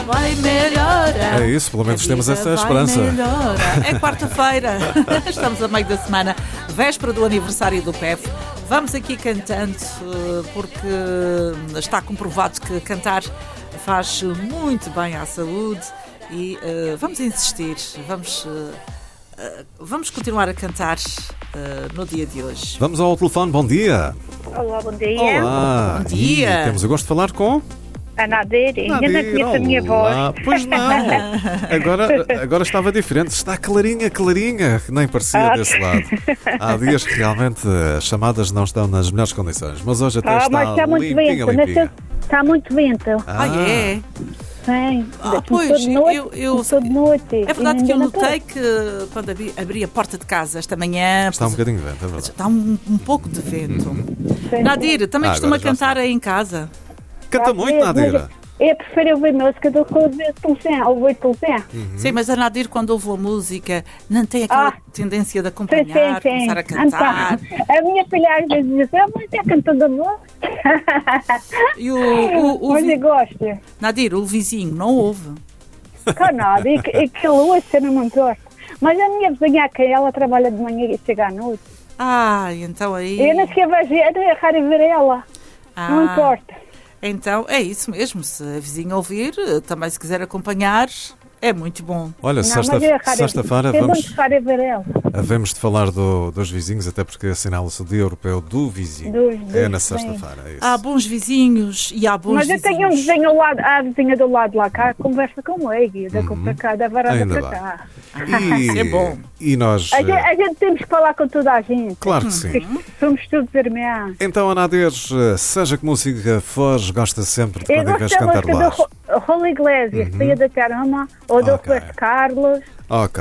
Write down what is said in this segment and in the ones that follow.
vai melhorar. É isso, pelo menos temos essa vai esperança. melhorar. É quarta-feira, estamos a meio da semana, véspera do aniversário do PEF. Vamos aqui cantando, porque está comprovado que cantar faz muito bem à saúde e vamos insistir, vamos continuar a cantar no dia de hoje. Vamos ao telefone, bom dia. Olá, bom dia. Olá. Bom dia. E temos o gosto de falar com... A Nadir, ainda não conheço a minha olá. voz. Pois não. Agora estava diferente. Está clarinha, que nem parecia desse lado. Há dias que realmente as chamadas não estão nas melhores condições, mas hoje até Mas está está muito limpinha, vento. limpinha. Está muito vento. É? Sim. Pois, Começou de noite. É verdade que eu notei que quando abri a porta de casa esta manhã... Está um bocadinho de vento, é verdade. Está um pouco de vento. Sim. Nadir, também costuma agora já cantar aí em casa? Canta muito, Nadira. Eu prefiro ouvir música do que ouvir televisão. Sim, mas a Nadir, quando ouve a música, não tem aquela tendência de Sim, acompanhar, começar a cantar. Então, a minha filha às vezes diz, mas é cantora boa. E o Mas eu gosto. Nadir, o vizinho, não ouve. Canada, e que lua, eu não gosto. Mas a minha vizinha aqui, ela trabalha de manhã e chega à noite. Então aí... Eu não sequer vejo, é raro ver ela. Não importa. Então, é isso mesmo. Se a vizinha ouvir, também se quiser acompanhar, é muito bom. Olha, sexta-feira havemos de falar dos vizinhos, até porque assinala-se o Dia Europeu do Vizinho. É na sexta-feira, é isso. Há bons vizinhos e há bons vizinhos. Mas eu tenho um vizinho ao lado, a vizinha do lado de lá cá, conversa com ele, da para cá, da varanda Ainda para bem. cá. Isso é bom. E nós... A gente temos que falar com toda a gente. Claro que sim. Somos todos irmãos. Então, Ana Ades, seja que música for, gosta sempre de Eu quando em vez de gosto da cantar música lá. do Julio Iglesias, Tia da Carama, ou do Roberto Carlos. Ok.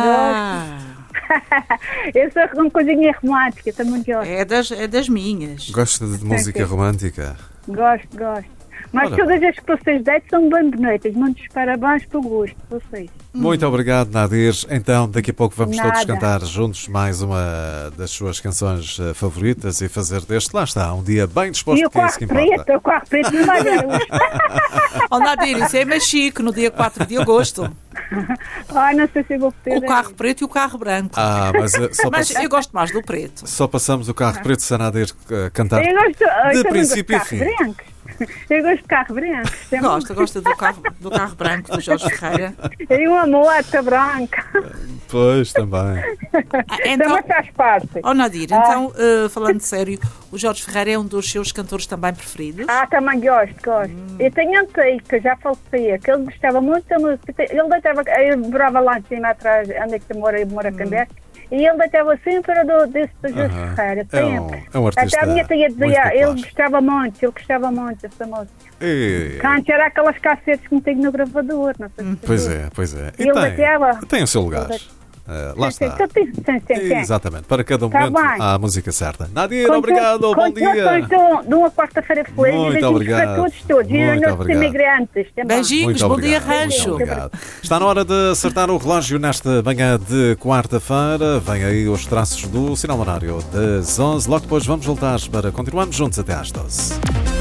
Eu sou uma coisinha romântica, também gosto. É das minhas. Gosta de música romântica? Gosto. Mas Ora. todas as que vocês dão são bem bonitas. Muitos parabéns pelo gosto de vocês. Muito obrigado, Nadir. Então, daqui a pouco vamos todos Nada. cantar juntos mais uma das suas canções favoritas e fazer deste, lá está, um dia bem disposto, E o que é isso que importa. carro preto não vai ver. Nadir, isso é mais chique, no dia 4 de agosto. Não sei se eu vou ter. O carro preto e o carro branco. Mas Mas eu gosto mais do preto. só passamos o carro preto se a Nadir cantar Eu gosto, de eu princípio a gosto de fim. carros brancos. Eu gosto de carro branco. Gosta do carro branco do Jorge Ferreira. E uma moto branca. Pois, também. Também faz parte. Nadir, então, falando sério, o Jorge Ferreira é um dos seus cantores também preferidos? Também gosto. Eu tenho um tio que já falecia, que ele gostava muito da música. Eu morava lá em cima atrás, onde é que eu moro a Candé. E ele deitava sempre desse do Jorge Ferreira, sempre. É um artista. Até a minha tia dizia, ele gostava muito dessa música. Canto era aquelas cassetes que me tenho no gravador, não sei se Pois é. E ele bateava. Tem o seu lugar. Lá está. Sim. Exatamente, para cada Tá momento bem. há a música certa. Nadir, obrigado, bom dia. De uma quarta-feira feliz. Muito obrigado. Para todos. E Muito os nossos obrigado. imigrantes também. Beijinhos, bom dia, Rancho. Muito obrigado. Está na hora de acertar o relógio nesta manhã de quarta-feira. Vem aí os traços do sinal horário das 11. Logo depois vamos voltar para continuarmos juntos até às 12.